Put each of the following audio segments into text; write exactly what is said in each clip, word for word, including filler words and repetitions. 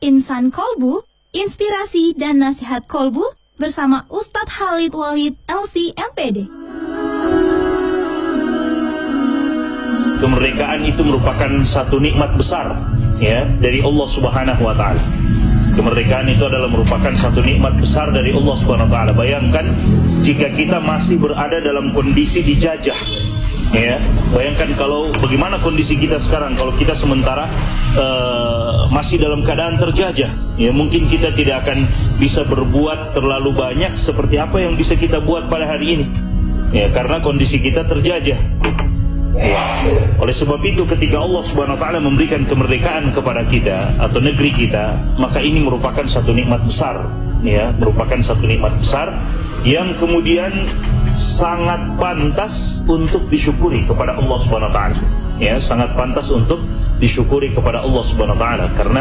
Insan Kolbu, inspirasi dan nasihat Kolbu bersama Ustadz Khalid Walid L C M P D. Kemerdekaan itu merupakan satu nikmat besar ya dari Allah Subhanahu wa taala. Kemerdekaan itu adalah merupakan satu nikmat besar dari Allah Subhanahu wa taala. Bayangkan jika kita masih berada dalam kondisi dijajah. Ya, bayangkan kalau bagaimana kondisi kita sekarang kalau kita sementara uh, masih dalam keadaan terjajah. Ya, mungkin kita tidak akan bisa berbuat terlalu banyak seperti apa yang bisa kita buat pada hari ini. Ya, karena kondisi kita terjajah. Ya. Oleh sebab itu ketika Allah Subhanahu wa taala memberikan kemerdekaan kepada kita atau negeri kita, maka ini merupakan satu nikmat besar, ya, merupakan satu nikmat besar yang kemudian sangat pantas untuk disyukuri kepada Allah Subhanahu wa taala. Ya, sangat pantas untuk disyukuri kepada Allah Subhanahu wa taala karena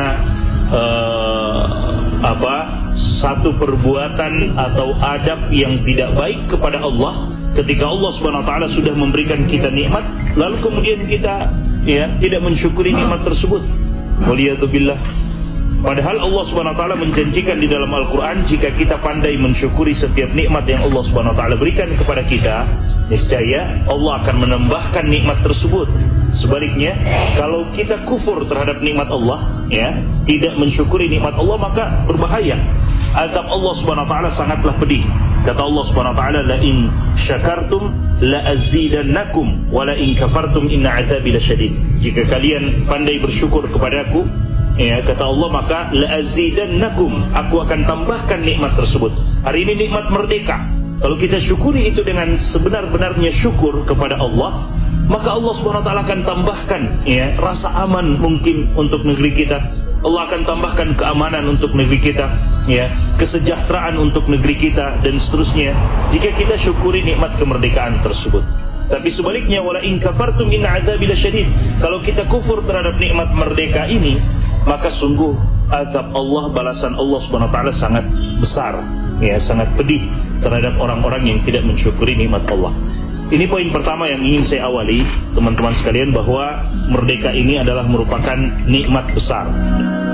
uh, apa? satu perbuatan atau adab yang tidak baik kepada Allah ketika Allah Subhanahu wa taala sudah memberikan kita nikmat lalu kemudian kita ya tidak mensyukuri nikmat tersebut. Waliyadzubillah. Padahal Allah Subhanahu wa taala menjanjikan di dalam Al-Qur'an jika kita pandai mensyukuri setiap nikmat yang Allah Subhanahu wa taala berikan kepada kita, niscaya Allah akan menambahkan nikmat tersebut. Sebaliknya, kalau kita kufur terhadap nikmat Allah, ya, tidak mensyukuri nikmat Allah, maka berbahaya. Azab Allah Subhanahu wa taala sangatlah pedih. Kata Allah Subhanahu wa taala, "La in syakartum la azidannakum wa la in kafartum inna azabi lasyadid." Jika kalian pandai bersyukur kepadaku, ya, kata Allah, maka la'azidannakum, aku akan tambahkan nikmat tersebut. Hari ini nikmat merdeka. Kalau kita syukuri itu dengan sebenar-benarnya syukur kepada Allah, maka Allah Subhanahu wa taala akan tambahkan ya rasa aman mungkin untuk negeri kita. Allah akan tambahkan keamanan untuk negeri kita, ya, kesejahteraan untuk negeri kita dan seterusnya jika kita syukuri nikmat kemerdekaan tersebut. Tapi sebaliknya, wala in kafartum inna azabi lasyadid. Kalau kita kufur terhadap nikmat merdeka ini, maka sungguh azab Allah, balasan Allah Subhanahu wa taala sangat besar, ya, sangat pedih terhadap orang-orang yang tidak mensyukuri nikmat Allah. Ini poin pertama yang ingin saya awali, teman-teman sekalian, bahwa merdeka ini adalah merupakan nikmat besar.